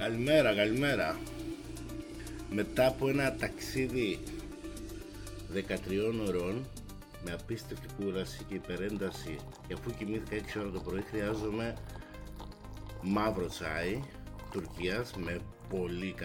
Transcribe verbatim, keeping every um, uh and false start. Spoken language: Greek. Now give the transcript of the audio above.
Καλημέρα, καλημέρα. Μετά από ένα ταξίδι δεκατριών ωρών με απίστευτη κούραση και υπερένταση, και αφού κοιμήθηκα έξι ώρα το πρωί, χρειάζομαι μαύρο τσάι Τουρκίας με πολύ